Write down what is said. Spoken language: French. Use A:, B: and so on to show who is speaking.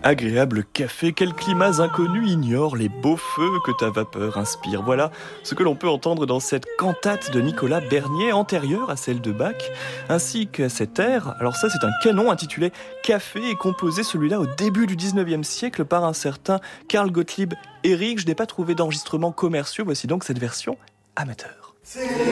A: Agréable café, quels climats inconnus ignorent les beaux feux que ta vapeur inspire. Voilà ce que l'on peut entendre dans cette cantate de Nicolas Bernier, antérieure à celle de Bach, ainsi qu'à cet air. Alors ça, c'est un canon intitulé Café, et composé celui-là au début du 19e siècle par un certain Carl Gottlieb Erik. Je n'ai pas trouvé d'enregistrements commerciaux, voici donc cette version amateur.